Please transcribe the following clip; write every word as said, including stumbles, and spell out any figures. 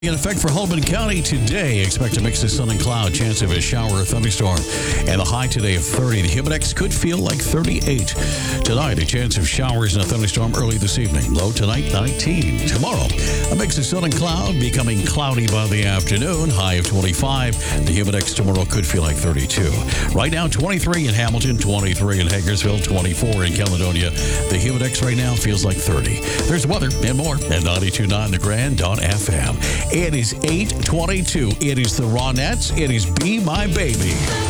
In effect for Holman County today, expect a mix of sun and cloud, chance of a shower or thunderstorm, and a high today of thirty. The Humidex could feel like thirty-eight. Tonight, a chance of showers and a thunderstorm early this evening. Low tonight, nineteen. Tomorrow, a mix of sun and cloud, becoming cloudy by the afternoon. High of twenty-five. The Humidex tomorrow could feel like thirty-two. Right now, twenty-three in Hamilton, twenty-three in Hagersville, twenty-four in Caledonia. The Humidex right now feels like thirty. There's the weather and more at ninety-two point nine The Grand dot F M. It is eight twenty-two. It is the Ronettes. It is Be My Baby.